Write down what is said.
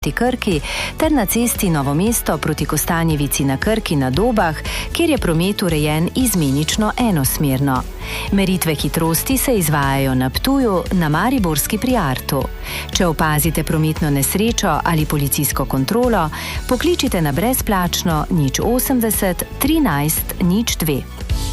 Krki ter na cesti Novo mesto proti Kostanjevici na Krki na Dobah, kjer je promet urejen izmenično enosmerno. Meritve hitrosti se izvajajo na Ptuju, na Mariborski pri Artu. Če opazite prometno nesrečo ali policijsko kontrolo, pokličite na brezplačno 080 13 02.